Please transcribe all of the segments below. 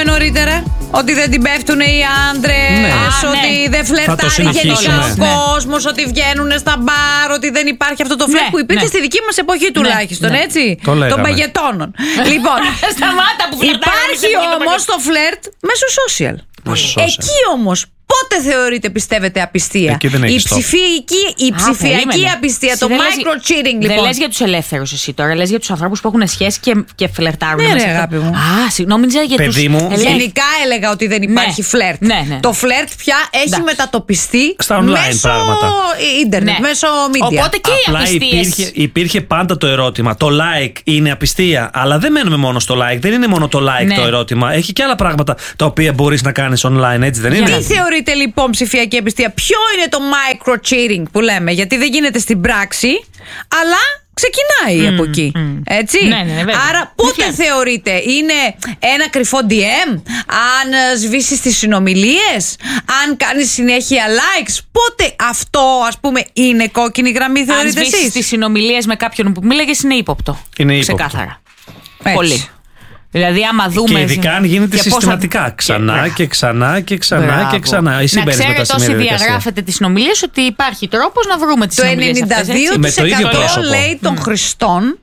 λέγαμε νωρίτερα? Ότι δεν την πέφτουν οι άντρες, ότι δεν φλερτάρει γενικά ο κόσμος, ότι βγαίνουν στα μπαρ, ότι δεν υπάρχει αυτό το φλερτ που υπήρχε στη δική μας εποχή τουλάχιστον, έτσι. Των παγετώνων. Λοιπόν, υπάρχει όμως το φλερτ μέσω social. Εκεί όμως πότε θεωρείτε, πιστεύετε, απιστία? Η ψηφιακή απιστία, το micro-cheating, λοιπόν. Δεν λες για τους ελεύθερους εσύ τώρα, λες για τους ανθρώπους που έχουν σχέση και φλερτάρουν. Ναι, ρε, αγάπη μου. Νόμιζα για τους. Γενικά έλεγα ότι δεν υπάρχει φλερτ. Το φλερτ πια έχει μετατοπιστεί στα online πράγματα. Ίντερνετ, μέσω media. Οπότε και οι απιστίες. Υπήρχε πάντα το ερώτημα. Το like είναι απιστία, αλλά δεν μένουμε μόνο στο like. Δεν είναι μόνο το like το ερώτημα. Έχει και άλλα πράγματα τα οποία μπορείς να κάνεις online, έτσι δεν είναι? Τι θεωρείτε λοιπόν ψηφιακή απιστία? Ποιο είναι το micro-cheating που λέμε? Γιατί δεν γίνεται στην πράξη, αλλά ξεκινάει από εκεί. Έτσι. Άρα πότε θεωρείτε? Είναι ένα κρυφό DM? Αν σβήσεις τις συνομιλίες? Αν κάνεις συνέχεια likes? Πότε αυτό, ας πούμε, είναι κόκκινη γραμμή, θεωρείτε εσείς? Αν σβήσεις τις συνομιλίες με κάποιον που μίλαγες, είναι ύποπτο. Ξεκάθαρα. Πολύ. Δηλαδή, άμα δούμε. Και ειδικά αν γίνεται συστηματικά. Ξανά και ξανά και ξανά και ξανά. Να ξέρετε όσοι διαγράφετε τις συνομιλίες ότι υπάρχει τρόπος να βρούμε τις συνομιλίες. Το 92% λέει των χρηστών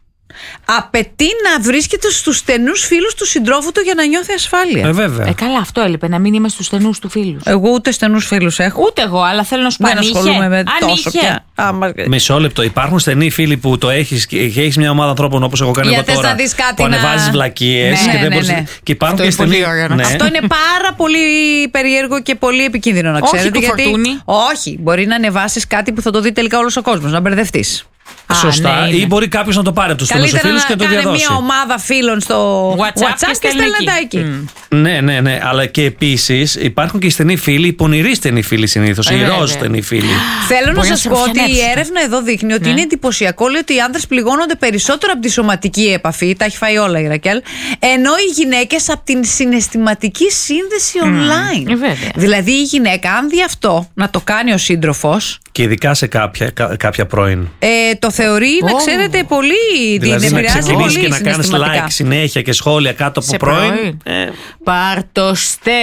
απαιτεί να βρίσκεται στους στενούς φίλους του συντρόφου του για να νιώθει ασφάλεια. Βέβαια. Καλά, αυτό έλειπε, να μην είμαι στους στενούς του φίλους. Εγώ ούτε στενούς φίλους έχω. Ούτε εγώ, αλλά θέλω να σου πω. Δεν ασχολούμαι με τόσο πια. Μισό λεπτό. Υπάρχουν στενοί φίλοι που το έχεις και έχεις μια ομάδα ανθρώπων όπως έχω κάνει εγώ τώρα. Που ανεβάζεις βλακίες και δεν μπορείς. Και υπάρχουν και στενοί. Αυτό είναι πάρα πολύ περίεργο και πολύ επικίνδυνο να ξέρετε. Όχι, μπορεί να ανεβάσεις κάτι που θα το δει τελικά όλος ο κόσμος, να μπερδευτείς. Σωστά. Ή μπορεί κάποιος να το πάρει από τους στενούς φίλους και να το διαδώσει. Καλύτερα να κάνει μια ομάδα φίλων στο WhatsApp και στέλνει τα εκεί. Ναι. Αλλά και επίσης υπάρχουν και οι στενοί φίλοι, οι πονηροί στενοί φίλοι συνήθως. Οι ροζ στενοί φίλοι. Θέλω να σας πω ότι η έρευνα εδώ δείχνει ότι είναι εντυπωσιακό. Λέει ότι οι άνδρες πληγώνονται περισσότερο από τη σωματική επαφή. Τα έχει φάει όλα η Ρακέλ. Ενώ οι γυναίκες από την συναισθηματική σύνδεση online. Δηλαδή η γυναίκα, αν δει αυτό να το κάνει ο σύντροφος. Και ειδικά σε κάποια πρώην. Το θεωρεί, να ξέρετε, πολύ. Δηλαδή την να επηρεάζει ξεκινήσει πολύ και να κάνεις like συνέχεια και σχόλια κάτω από πρώην. Πάρ' το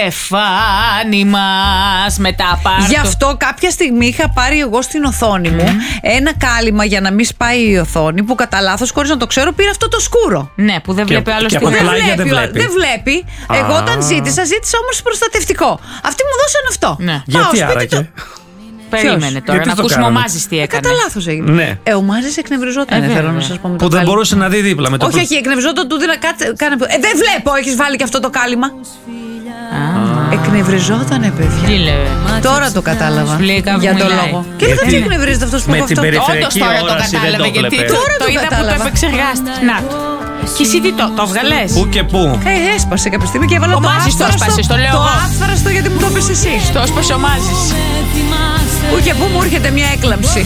Στεφάνι μας μετά πάρ' Γι' αυτό κάποια στιγμή είχα πάρει εγώ στην οθόνη μου ένα κάλυμα για να μην σπάει η οθόνη, που κατά λάθος, χωρίς να το ξέρω, πήρα αυτό το σκούρο. Ναι, που δεν βλέπει άλλο στιγμή. Δεν βλέπει. Εγώ όταν ζήτησα όμως προστατευτικό. Αυτοί μου δώσαν αυτό. Γιατί άραγε? Περίμενε τώρα να ακούσουμε ο Μάζης τι έκανε. Κατά λάθος έγινε. Ο Μάζης εκνευριζόταν, θέλω να σας πω. Που δεν μπορούσε να δει δίπλα με το. Όχι, εκνευριζόταν, του δίνα κάνε. Δεν βλέπω, έχεις βάλει και αυτό το κάλυμα. Εκνευριζότανε, παιδιά. Τι λέει? Τώρα το κατάλαβα. Για τον λόγο. Και δεν τι εκνευρίζεται αυτός που με την περιφερειακή όραση δεν το βλέπε. Τώρα το κατάλαβα. Το επεξεργάστηκε. Να. Και εσύ τι το βγαλές? Πού και πού? Έσπασε κάποια στιγμή και έβαλα το άσφαραστο γιατί μου το έπαιξε εσύ. Το έσπασε ο Μάζης. Πού και πού μου έρχεται μια έκλαμψη.